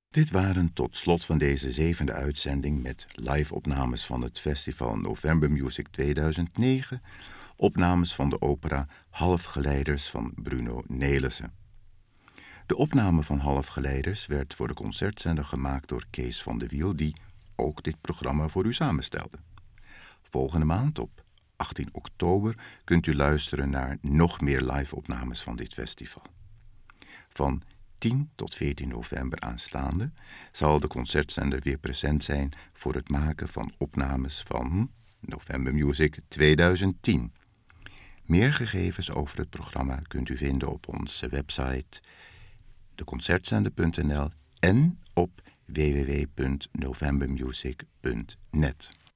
Dit waren tot slot van deze 7e uitzending met live-opnames van het festival November Music 2009, opnames van de opera Halfgeleiders van Bruno Nelissen. De opname van Halfgeleiders werd voor de concertzender gemaakt door Kees van de Wiel, die ook dit programma voor u samenstelde. Volgende maand, op 18 oktober, kunt u luisteren naar nog meer live-opnames van dit festival. Van 10 tot 14 november aanstaande zal de concertzender weer present zijn voor het maken van opnames van November Music 2010. Meer gegevens over het programma kunt u vinden op onze website deconcertzender.nl en op www.novembermusic.net.